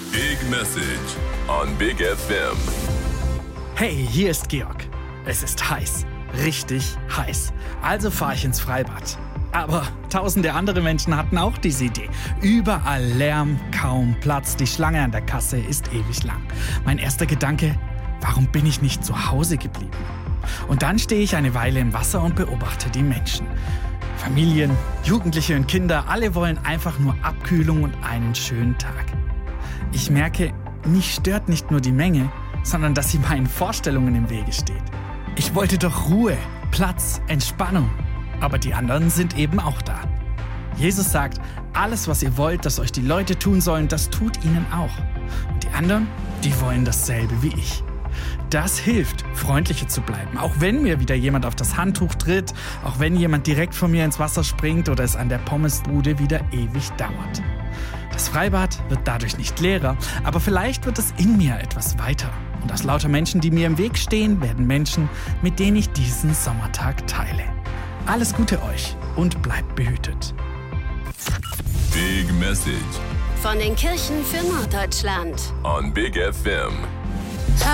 Big Message on Big FM. Hey, hier ist Georg. Es ist heiß. Richtig heiß. Also fahre ich ins Freibad. Aber tausende andere Menschen hatten auch diese Idee. Überall Lärm, kaum Platz. Die Schlange an der Kasse ist ewig lang. Mein erster Gedanke, warum bin ich nicht zu Hause geblieben? Und dann stehe ich eine Weile im Wasser und beobachte die Menschen. Familien, Jugendliche und Kinder, alle wollen einfach nur Abkühlung und einen schönen Tag. Ich merke, mich stört nicht nur die Menge, sondern dass sie meinen Vorstellungen im Wege steht. Ich wollte doch Ruhe, Platz, Entspannung. Aber die anderen sind eben auch da. Jesus sagt, alles, was ihr wollt, dass euch die Leute tun sollen, das tut ihnen auch. Und die anderen, die wollen dasselbe wie ich. Das hilft, freundlicher zu bleiben, auch wenn mir wieder jemand auf das Handtuch tritt, auch wenn jemand direkt von mir ins Wasser springt oder es an der Pommesbude wieder ewig dauert. Das Freibad wird dadurch nicht leerer, aber vielleicht wird es in mir etwas weiter. Und aus lauter Menschen, die mir im Weg stehen, werden Menschen, mit denen ich diesen Sommertag teile. Alles Gute euch und bleibt behütet. Big Message Von den Kirchen für Norddeutschland. on Big FM.